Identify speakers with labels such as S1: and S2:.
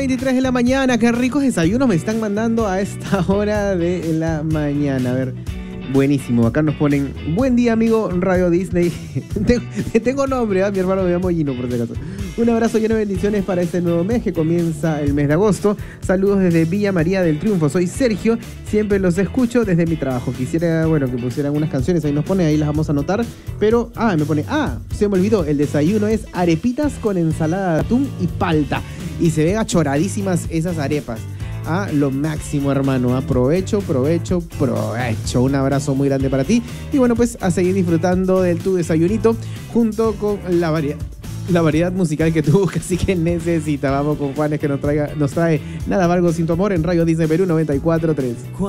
S1: 8:23 de la mañana. Qué ricos desayunos me están mandando a esta hora de la mañana. A ver, buenísimo. Acá nos ponen, buen día, amigo Radio Disney. Tengo nombre, ¿eh? Mi hermano me llama Gino, por si acaso. Un abrazo lleno de bendiciones para este nuevo mes que comienza el mes de agosto. Saludos desde Villa María del Triunfo. Soy Sergio, siempre los escucho desde mi trabajo. Quisiera, que pusieran unas canciones, ahí nos pone, ahí las vamos a anotar. Pero, me pone, se me olvidó, el desayuno es arepitas con ensalada de atún y palta. Y se ven achoradísimas esas arepas. Lo máximo, hermano. Aprovecho. Un abrazo muy grande para ti. Y bueno, pues a seguir disfrutando de tu desayunito junto con la variedad musical que tú buscas y que necesitas. Vamos con Juanes, que nos trae Nada Valgo Sin Tu Amor en Radio Disney Perú 94.3.